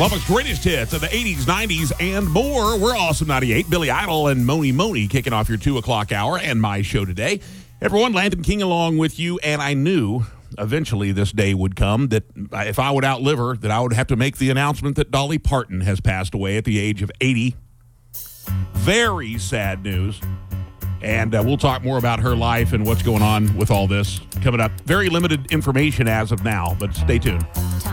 Lubbock's greatest hits of the 80s, 90s, and more. We're Awesome 98. Billy Idol and Moni Moni kicking off your 2 o'clock hour and my show today. Everyone, Landon King along with you, and I knew eventually this day would come that if I would outlive her, that I would have to make the announcement that Dolly Parton has passed away at the age of 80. Very sad news. And we'll talk more about her life and what's going on with all this coming up. Very limited information as of now, but stay tuned.